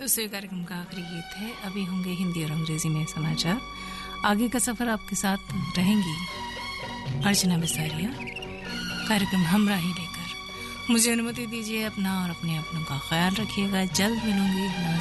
दूसरे कार्यक्रम का आखिरी गीत है। अभी होंगे हिंदी और अंग्रेजी में समाचार। आगे का सफर आपके साथ रहेंगी अर्चना बिसारिया, कार्यक्रम हमरा ही लेकर। मुझे अनुमति दीजिए, अपना और अपने अपनों का ख्याल रखिएगा। जल्द मिलूंगी। नमस्कार।